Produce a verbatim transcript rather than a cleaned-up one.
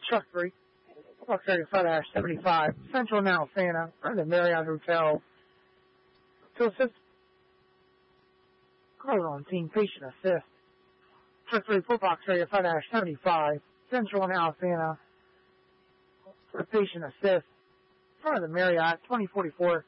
Truck three, Fox Radio five seventy-five, Central now, Santa, or the Marriott Hotel. To assist, call on team patient assist. Truck three, Fox Radio five seventy-five, Central now, Santa, for patient assist. Front of the Marriott, twenty forty-four